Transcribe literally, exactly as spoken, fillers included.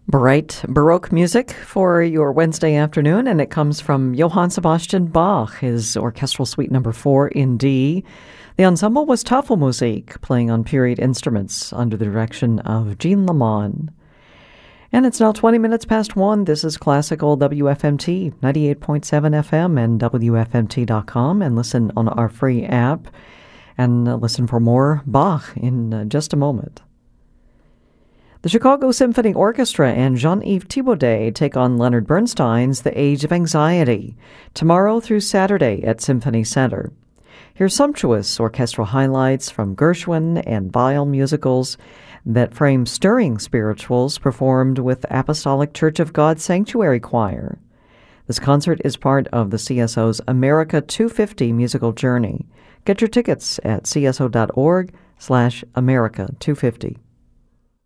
Bright Baroque music for your Wednesday afternoon, and it comes from Johann Sebastian Bach, his Orchestral Suite Number four in D. The ensemble was Tafelmusik, playing on period instruments under the direction of Jean Lamont. And it's now twenty minutes past one. This is Classical W F M T, ninety-eight point seven F M and W F M T dot com, and listen on our free app. And uh, listen for more Bach in uh, just a moment. The Chicago Symphony Orchestra and Jean-Yves Thibaudet take on Leonard Bernstein's The Age of Anxiety, tomorrow through Saturday at Symphony Center. Here's sumptuous orchestral highlights from Gershwin and Weill musicals that frame stirring spirituals performed with Apostolic Church of God Sanctuary Choir. This concert is part of the C S O's America two fifty musical journey. Get your tickets at cso.org slash America 250.